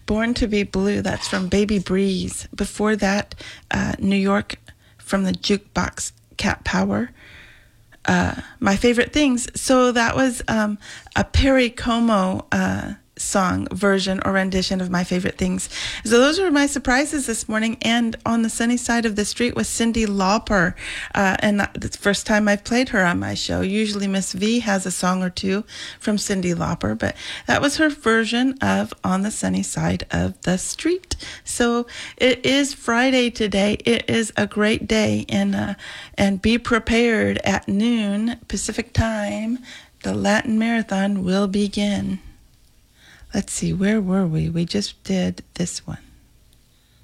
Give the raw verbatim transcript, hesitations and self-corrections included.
Born to be Blue, that's from Baby Breeze. Before that, uh, New York from the Jukebox Cat Power. Uh, my Favorite Things. So that was um, a Perry Como uh, song version or rendition of My Favorite Things. So those were my surprises this morning. And on the sunny side of the street was Cyndi Lauper. Uh, and it's the first time I've played her on my show. Usually Miss V has a song or two from Cyndi Lauper, but that was her version of On the Sunny Side of the Street. So it is Friday today. It is a great day, and uh, and be prepared at noon Pacific time. The Latin Marathon will begin. Let's see, where were we? We just did this one.